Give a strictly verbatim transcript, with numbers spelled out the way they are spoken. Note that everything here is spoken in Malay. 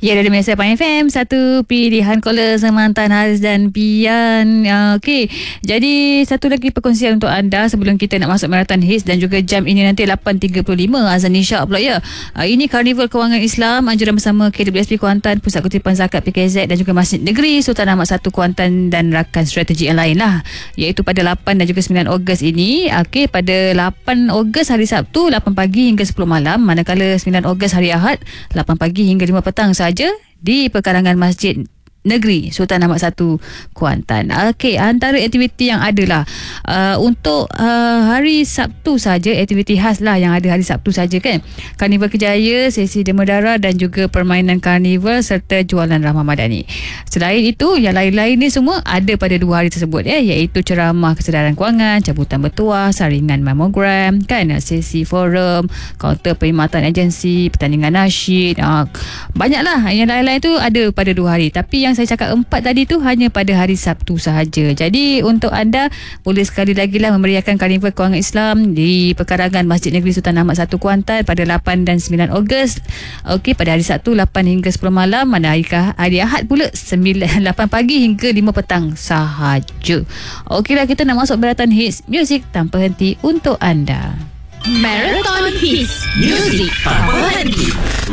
Ya, dari Malaysia Pan F M, satu pilihan caller Semantan Haris dan Pian. Uh, Okey, jadi satu lagi perkongsian untuk anda sebelum kita nak masuk Marathon Hits dan juga jam ini nanti lapan tiga puluh lima azan isyak pula ya. Uh, ini Karnival Kewangan Islam anjuran bersama K W S P Kuantan, Pusat Kutipan Zakat P K Z dan juga Masjid Negeri Sultan Ahmad satu Kuantan dan rakan strategi yang lain lah, iaitu pada lapan dan juga sembilan Ogos ini. Okey, pada lapan Ogos hari Sabtu lapan pagi hingga sepuluh malam, manakala sembilan Ogos hari Ahad lapan pagi hingga lima petang saja di perkarangan Masjid Negeri Sultan Ahmad satu Kuantan. Okey, antara aktiviti yang ada lah uh, untuk uh, hari Sabtu saja, aktiviti khas lah yang ada hari Sabtu saja kan. Karnival Kejaya, sesi demo darah dan juga permainan karnival serta jualan ramah madani. Selain itu, yang lain-lain ni semua ada pada dua hari tersebut ya, iaitu ceramah kesedaran kewangan, cabutan bertuah, saringan mamogram kan, sesi forum, kaunter perkhidmatan agensi, pertandingan nasyid. Uh, banyaklah yang lain-lain tu ada pada dua hari, tapi yang saya cakap empat tadi tu hanya pada hari Sabtu sahaja. Jadi untuk anda boleh sekali lagi lah memeriahkan Karnival Kewangan Islam di perkarangan Masjid Negeri Sultan Ahmad satu Kuantan pada lapan dan sembilan Ogos. Okey, pada hari Sabtu lapan hingga sepuluh malam, mana hari, hari Ahad pula sembilan lapan pagi hingga lima petang sahaja. Okeylah, kita nak masuk Marathon Hits, muzik tanpa henti untuk anda. Marathon Hits, muzik tanpa henti.